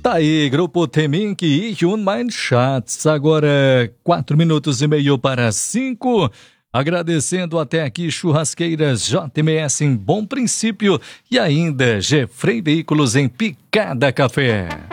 Tá aí, Grupo Temink e Human Chats. Agora, 4 minutos e meio para 5. Agradecendo até aqui Churrasqueiras JMS em Bom Princípio e ainda Gefrey Veículos em Picada Café.